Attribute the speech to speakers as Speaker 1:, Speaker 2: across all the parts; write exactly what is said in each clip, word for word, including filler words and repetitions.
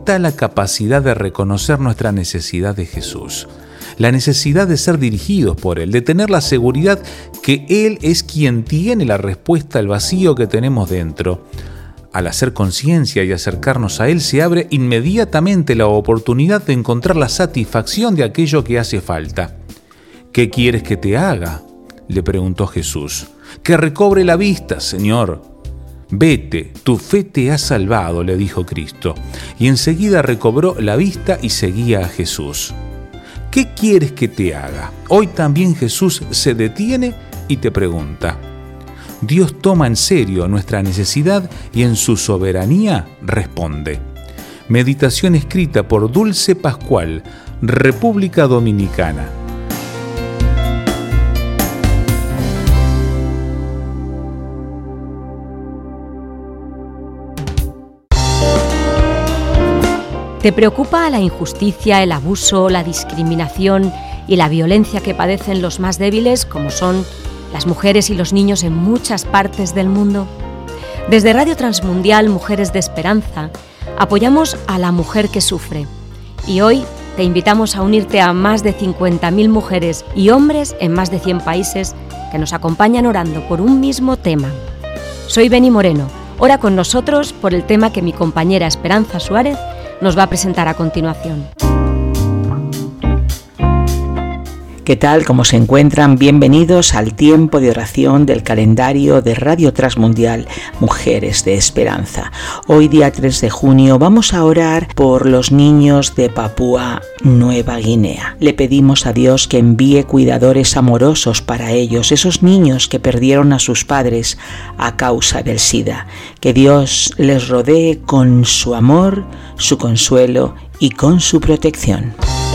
Speaker 1: está la capacidad de reconocer nuestra necesidad de Jesús, la necesidad de ser dirigidos por Él, de tener la seguridad que Él es quien tiene la respuesta al vacío que tenemos dentro. Al hacer conciencia y acercarnos a Él, se abre inmediatamente la oportunidad de encontrar la satisfacción de aquello que hace falta. ¿Qué quieres que te haga?, le preguntó Jesús. Que recobre la vista, Señor. Vete, tu fe te ha salvado, le dijo Cristo. Y enseguida recobró la vista y seguía a Jesús. ¿Qué quieres que te haga? Hoy también Jesús se detiene y te pregunta. Dios toma en serio nuestra necesidad y en su soberanía responde. Meditación escrita por Dulce Pascual, República Dominicana.
Speaker 2: ¿Te preocupa la injusticia, el abuso, la discriminación y la violencia que padecen los más débiles, como son las mujeres y los niños en muchas partes del mundo? Desde Radio Transmundial Mujeres de Esperanza apoyamos a la mujer que sufre y hoy te invitamos a unirte a más de cincuenta mil mujeres y hombres en más de cien países que nos acompañan orando por un mismo tema. Soy Beni Moreno. Ora con nosotros por el tema que mi compañera Esperanza Suárez nos va a presentar a continuación.
Speaker 3: ¿Qué tal? ¿Cómo se encuentran? Bienvenidos al tiempo de oración del calendario de Radio Transmundial Mujeres de Esperanza. Hoy, día tres de junio, vamos a orar por los niños de Papúa Nueva Guinea. Le pedimos a Dios que envíe cuidadores amorosos para ellos, esos niños que perdieron a sus padres a causa del SIDA. Que Dios les rodee con su amor, su consuelo y con su protección.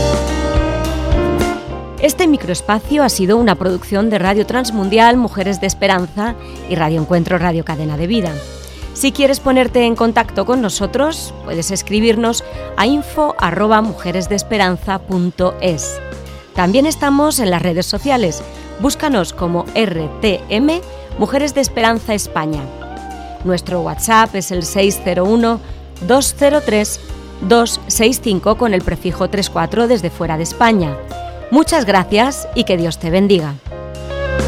Speaker 2: Este microespacio ha sido una producción de Radio Transmundial Mujeres de Esperanza y Radio Encuentro Radio Cadena de Vida. Si quieres ponerte en contacto con nosotros, puedes escribirnos a info arroba mujeresdeesperanza punto es. También estamos en las redes sociales. Búscanos como R T M Mujeres de Esperanza España. Nuestro WhatsApp es el seis cero uno, dos cero tres, dos seis cinco con el prefijo treinta y cuatro desde fuera de España. Muchas gracias y que Dios te bendiga.